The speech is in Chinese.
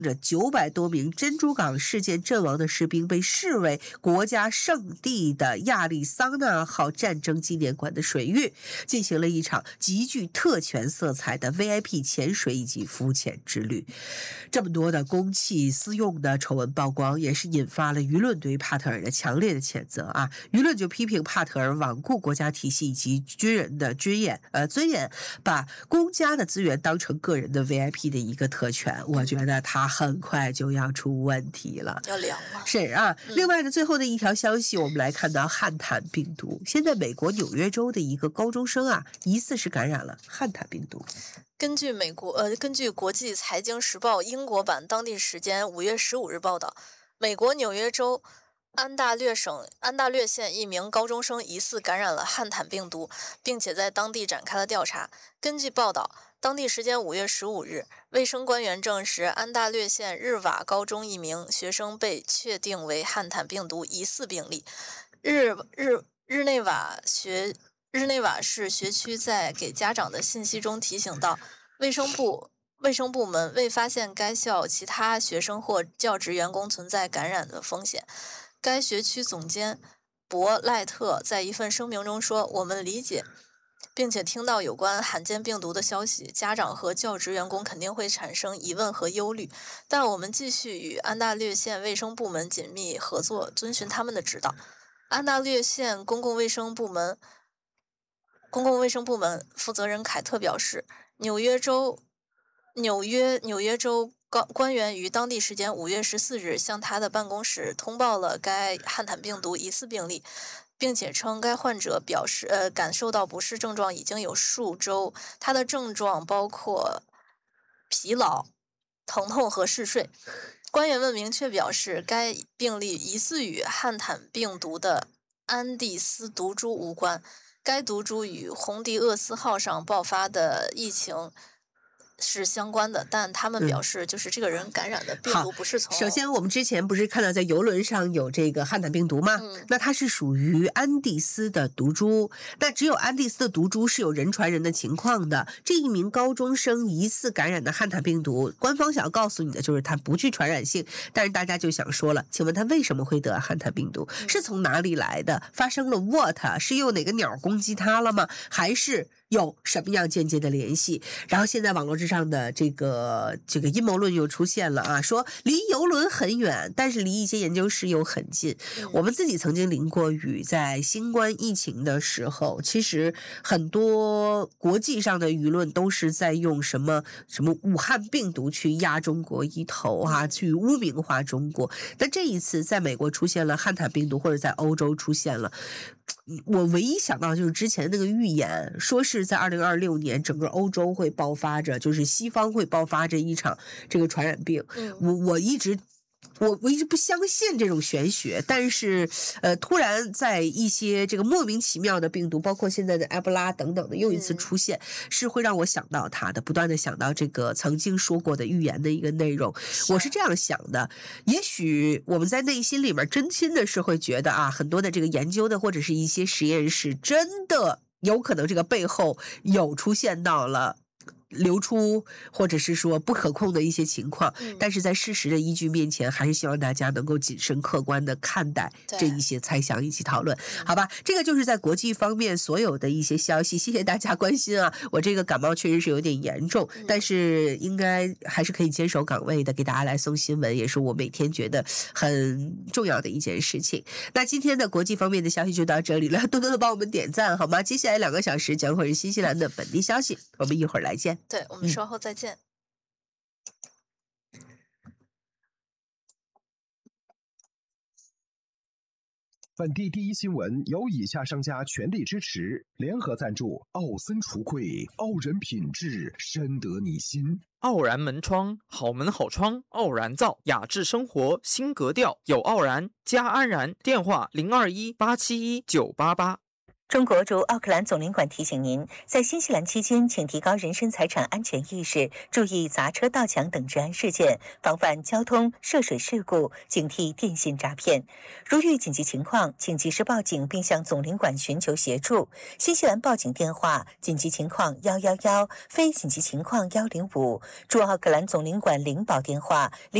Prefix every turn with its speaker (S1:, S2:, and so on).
S1: 着900多名珍珠港事件阵亡的士兵被视为国家圣地的亚利桑那号战争纪念馆的水域，进行了一场极具特权色彩的 VIP 潜水以及浮潜之旅。这么多的公器私用的丑闻曝光，也是引发了舆论对于帕特尔的强烈的谴责啊！舆论就批评帕特尔罔顾国家体系以及军人的尊严，把公家的资源当成个人的 VIP 的一个特权。我觉得他很快就要出问题了，
S2: 要凉了。
S1: 是啊，另外呢，最后的一条消息，我们来看到汉坦病毒。现在美国纽约州的一个高中生啊，疑似是感染了汉坦病毒。
S2: 根据国际财经时报英国版当地时间5月15日报道，美国纽约州安大略县一名高中生疑似感染了汉坦病毒，并且在当地展开了调查。根据报道，当地时间5月15日，卫生官员证实安大略县日瓦高中一名学生被确定为汉坦病毒疑似病例。日内瓦市学区在给家长的信息中提醒到，卫生部门未发现该校其他学生或教职员工存在感染的风险。该学区总监博赖特在一份声明中说：“我们理解并且听到有关罕见病毒的消息，家长和教职员工肯定会产生疑问和忧虑，但我们继续与安大略县卫生部门紧密合作，遵循他们的指导。”安大略县公共卫生部门负责人凯特表示，纽约州官员于当地时间5月14日向他的办公室通报了该汉坦病毒疑似病例，并且称该患者感受到不适症状已经有数周，他的症状包括疲劳、疼痛和嗜睡。官员们明确表示，该病例疑似与汉坦病毒的安第斯毒株无关，该毒株与红迪厄斯号上爆发的疫情是相关的，但他们表示，就是这个人感染的病毒不是从……
S1: 首先，我们之前不是看到在邮轮上有这个汉坦病毒吗？那它是属于安第斯的毒株，那只有安第斯的毒株是有人传人的情况的。这一名高中生疑似感染的汉坦病毒，官方想要告诉你的就是它不具传染性，但是大家就想说了，请问他为什么会得汉坦病毒？是从哪里来的？发生了 what？ 是有哪个鸟攻击他了吗？还是有什么样间接的联系？然后现在网络之上的这个阴谋论又出现了啊，说离邮轮很远，但是离一些研究室又很近。我们自己曾经淋过雨，在新冠疫情的时候，其实很多国际上的舆论都是在用什么武汉病毒去压中国一头啊，去污名化中国。但这一次在美国出现了汉坦病毒，或者在欧洲出现了，我唯一想到就是之前那个预言，说是在2026年整个欧洲会爆发着，就是西方会爆发着一场这个传染病。我一直不相信这种玄学，但是突然在一些这个莫名其妙的病毒，包括现在的埃博拉等等的又一次出现，是会让我想到它的，不断的想到这个曾经说过的预言的一个内容。我是这样想的，也许我们在内心里面真心的是会觉得啊，很多的这个研究的或者是一些实验室真的有可能这个背后有出现到了流出或者是说不可控的一些情况，但是在事实的依据面前，还是希望大家能够谨慎客观的看待这一些猜想以及讨论，好吧？这个就是在国际方面所有的一些消息，谢谢大家关心啊！我这个感冒确实是有点严重，但是应该还是可以坚守岗位的，给大家来送新闻，也是我每天觉得很重要的一件事情。那今天的国际方面的消息就到这里了，多多的帮我们点赞好吗？接下来2个小时将会是新西兰的本地消息，我们一会儿来见。
S2: 对，我们稍后再见。
S3: 本地第一新闻由以下商家全力支持，联合赞助：奥森橱柜，傲人品质，深得你心；
S4: 傲然门窗，好门好窗，傲然造，雅致生活新格调，有傲然加安然。电话：021-871-988。
S5: 中国驻奥克兰总领馆提醒您，在新西兰期间，请提高人身财产安全意识，注意砸车、盗抢等治安事件，防范交通涉水事故，警惕电信诈骗。如遇紧急情况，请及时报警并向总领馆寻求协助。新西兰报警电话：紧急情况111，非紧急情况105。驻奥克兰总领馆领保电话